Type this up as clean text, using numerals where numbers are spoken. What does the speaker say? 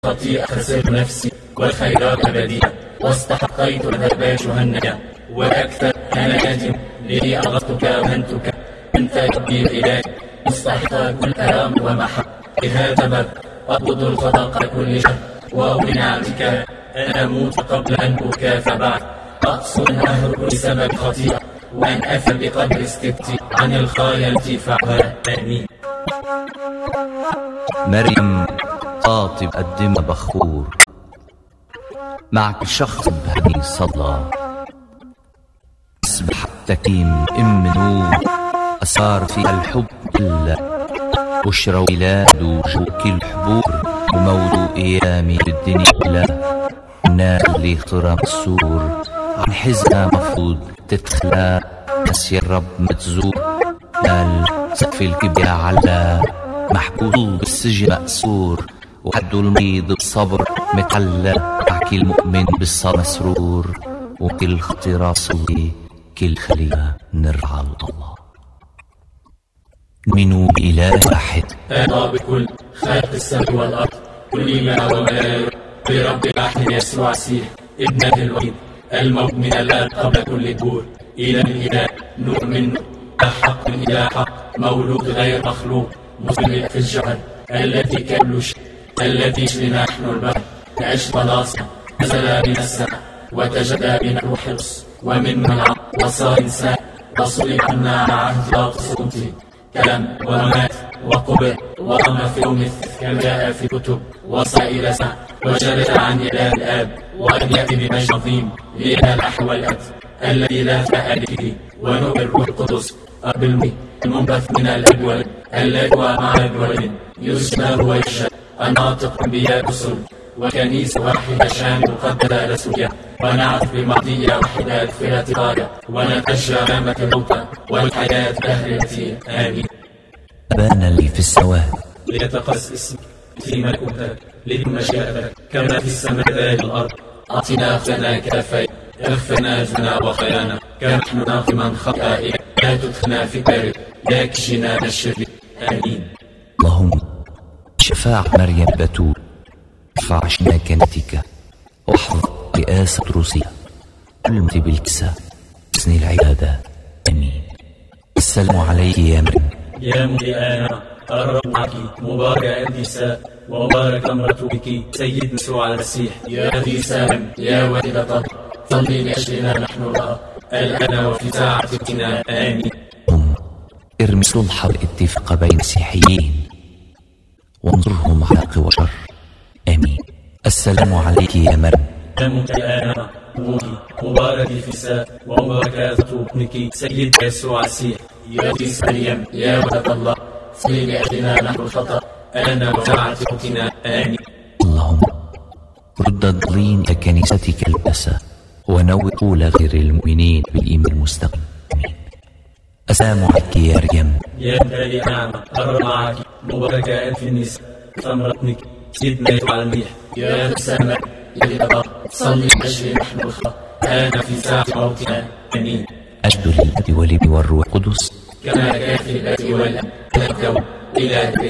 خطيئة خسرت نفسي والخيرات بديئة، واستحقيت الذباب جهنم وأكثر. أنا نادم لي أغضتك وهنتك، أنت ربي الإله مستحق كل كرام ومحب. بهذا باب أقبض الخطأ كل شر، وبنعمتك أنا أموت قبل أن أبكى، فبعد أقصد أن أهرب بسبب خطيئة، وأن أفل بقدر استبتي عن الخاية فعلها. آمين. مريم قاطب الدم بخور، معك شخص بهني صلى، أصبح التكيم أم نور، أثار في الحب إلا بشرى ولاد جوك الحبور، وموضوع أيامي بالدنيا لا النار اللي اخترى السور، عن حزنها مفروض تتخلى، نسي الرب متزور، قال سقف الكبير على محبوس بالسجن مأسور، وحد المريض بالصبر متعلى، حكي المؤمن بالصبر مسرور، وكل خطيرة صلي كل خليقة نرعى الله. منو بإله واحد أنا بكل خالق السماء والأرض، كل ما وما برب واحد يسوع المسيح ابنة الوحيد، الموت من الآن قبل كل الدور، إلى الإله نور من حق من إله حق، مولود غير مخلوق، مسلم في الجهل التي كبلش التي شلنا نحن البحر، عش خلاصا نزل من السماء وتجدى من الروح القدس ومن منع وصار إنسان، وصلب عنا عهد لا تصمتي كلام ومات وقبر وقام في يوم كما جاء في كتب، وصل إلى سماء وجلس عن إله الآب، وأن يأتي بمجد عظيم لإله الأحوال الأب الذي لا فاء به، ونور الروح القدس أب المنبث من الأجوال الذي هو مع الأجوال، يسمى ويشهد الناطق أنبياء رسل، وكنيسة واحدة شامل مقدسة لسوية، ونعرف بمعطية واحدة الفئة غاية، ونتشجع أمامك الموتى والحياة أهلتي. آمين. أبانا اللي في السماء ليتقدس اسمك، في ملكوتك، لتكن مشيئتك كما في السماء كذلك الأرض. أعطنا خبزنا كفاية، اغفر لنا ذنوبنا وخطايانا كما نحن نعطي من خطأ إلينا، لا تدخلنا في التجربة لا تكشفنا من الشر. آمين. اللهم شفاعة مريم بتول، ارفع شناكنتك واحفظ رئاسة روسيا، المتي بالكساء حسن العبادة. آمين. السلام عليك يا مريم يا مليئانا، الرب معك، مباركة النساء ومبارك امرأة بك، سيدنا يسوع المسيح. يا ذي سلام يا والدة الله، صلي لأجلنا نحن الله الآن وفي ساعة موتنا. آمين. ارمي صلح الاتفاق بين المسيحيين وانظرهم على قوى شر. آمين. السلام عليك يا مريم يا مليئانا، مبارك في النساء ومباركة ابنك سيدنا يسوع المسيح. يا ذي سلام يا والدة الله، صلي لأجلنا نحن الخطأ الآن وساعة موتنا. آمين. اللهم رد الضالين كنيستك البسة، ونور قول غير المؤمنين بالإيمان المستقيم. آمين. السلام عليك يا مريم يا مليئة نعمة، الرب معك، مباركة أنت في النساء ثمرة ابنك سيدنا يسوع المسيح. يا سلام يا الله، صلي لأجل نحن الخطأ الآن في ساعة موتنا. آمين. أجد للأب والابن والروح القدس كما كان في الآب والأب إلى الدور إلى